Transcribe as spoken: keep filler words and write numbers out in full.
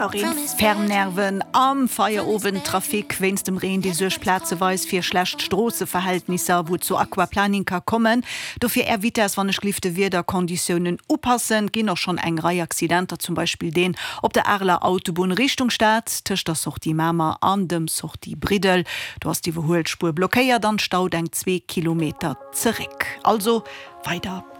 Fernnerven am Feierowen Trafik wennst dem Reen die Sechplätze weis fir schlecht Strosseverhältnisse wo zu Aquaplaninka kommen. Dofir erwit es wann schlifte wieder Konditionen oppassen gehen noch schon eng Reihe Accidenter zum Beispiel den op der Erler Autobahn Richtung Stadt Tisch das such die Mama an dem such die Bridel du hast die Verholspur blockéiert dann stau eng zwei Kilometer zurück also weiter